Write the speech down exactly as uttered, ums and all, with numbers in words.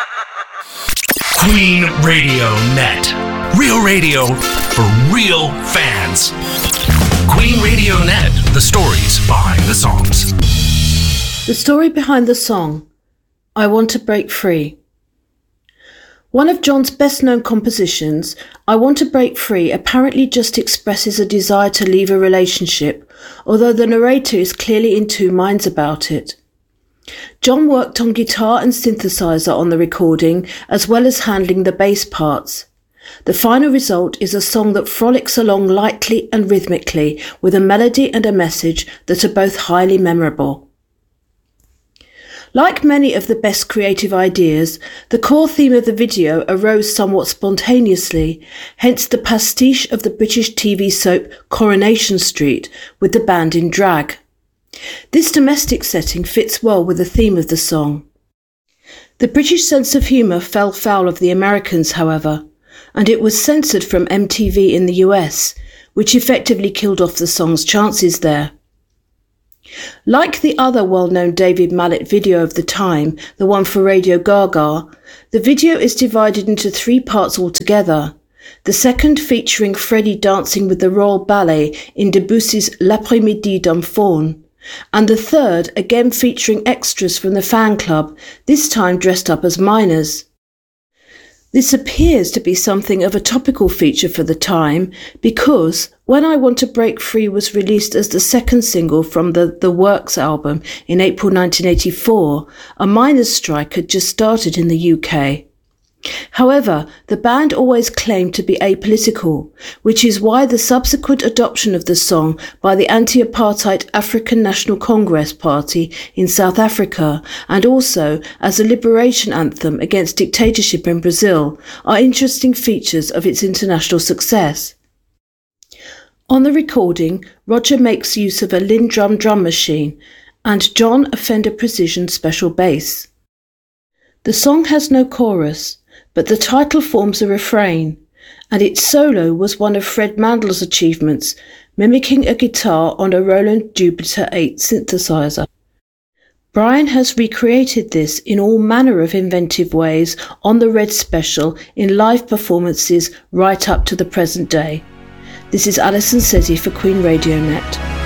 Queen Radio Net. Real radio for real fans. Queen Radio Net. The stories behind the songs. The story behind the song, I Want to Break Free. One of John's best-known compositions, I Want to Break Free, apparently just expresses a desire to leave a relationship, although the narrator is clearly in two minds about it. John worked on guitar and synthesizer on the recording, as well as handling the bass parts. The final result is a song that frolics along lightly and rhythmically, with a melody and a message that are both highly memorable. Like many of the best creative ideas, the core theme of the video arose somewhat spontaneously, hence the pastiche of the British T V soap Coronation Street with the band in drag. This domestic setting fits well with the theme of the song. The British sense of humour fell foul of the Americans, however, and it was censored from M T V in the U S, which effectively killed off the song's chances there. Like the other well-known David Mallet video of the time, the one for Radio Gaga, the video is divided into three parts altogether. The second featuring Freddie dancing with the Royal Ballet in Debussy's L'après-midi d'un faune, and the third again featuring extras from the fan club, this time dressed up as miners. This appears to be something of a topical feature for the time, because When I Want to Break Free was released as the second single from the The Works album in April nineteen eighty-four, a miners' strike had just started in the U K. However, the band always claimed to be apolitical, which is why the subsequent adoption of the song by the anti-apartheid African National Congress Party in South Africa, and also as a liberation anthem against dictatorship in Brazil, are interesting features of its international success. On the recording, Roger makes use of a Lindrum drum machine and John a Fender Precision special bass. The song has no chorus, but the title forms a refrain, and its solo was one of Fred Mandel's achievements, mimicking a guitar on a Roland Jupiter eight synthesizer. Brian has recreated this in all manner of inventive ways on the Red Special in live performances right up to the present day. This is Alison Sezzi for Queen Radio Net.